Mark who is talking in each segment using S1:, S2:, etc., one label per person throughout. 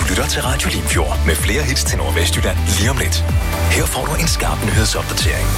S1: lytter til Radio Limfjord med flere hits til Nordvestjylland lige om lidt. Her får du en skarp nyhedsopdatering.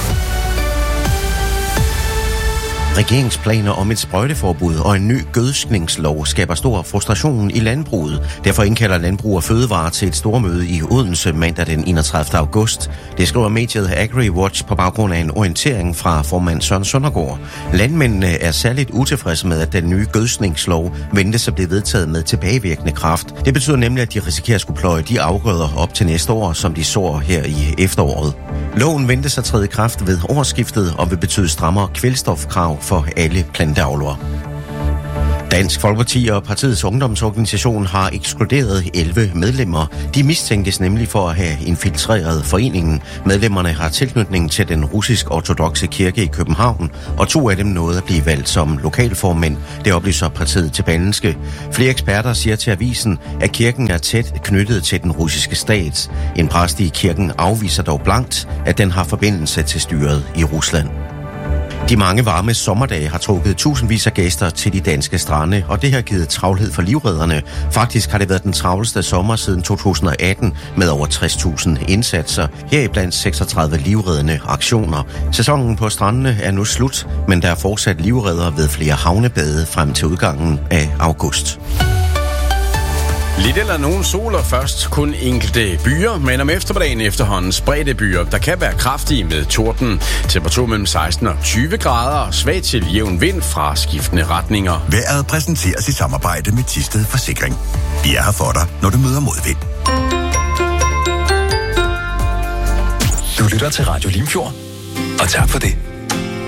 S2: Regeringsplaner om et sprøjteforbud og en ny gødskningslov skaber stor frustration i landbruget. Derfor indkalder Landbrug og Fødevare til et stormøde i Odense mandag den 31. august. Det skriver mediet AgriWatch på baggrund af en orientering fra formand Søren Søndergaard. Landmændene er særligt utilfredse med, at den nye gødskningslov ventes at blive vedtaget med tilbagevirkende kraft. Det betyder nemlig, at de risikerer at skulle pløje de afgrøder op til næste år, som de sår her i efteråret. Loven ventes at træde i kraft ved årsskiftet og vil betyde strammere kvælstofkrav for alle planteavlere. Dansk Folkeparti og partiets ungdomsorganisation har ekskluderet 11 medlemmer. De mistænkes nemlig for at have infiltreret foreningen. Medlemmerne har tilknytning til den russisk-ortodokse kirke i København, og 2 af dem nåede at blive valgt som lokalformænd. Det oplyser partiet til Berlingske. Flere eksperter siger til avisen, at kirken er tæt knyttet til den russiske stat. En præst i kirken afviser dog blankt, at den har forbindelse til styret i Rusland. De mange varme sommerdage har trukket tusindvis af gæster til de danske strande, og det har givet travlhed for livredderne. Faktisk har det været den travleste sommer siden 2018 med over 60.000 indsatser, heriblandt 36 livreddende aktioner. Sæsonen på strandene er nu slut, men der er fortsat livredder ved flere havnebade frem til udgangen af august.
S3: Lidt eller nogen soler først, kun enkelte byer, men om eftermiddagen efterhånden spredte byer, der kan være kraftige med torden. Temperatur mellem 16 og 20 grader og svag til jævn vind fra skiftende retninger.
S4: Vejret præsenteres i samarbejde med Thisted Forsikring. Vi er her for dig, når du møder modvind.
S1: Du lytter til Radio Limfjord, og tak for det.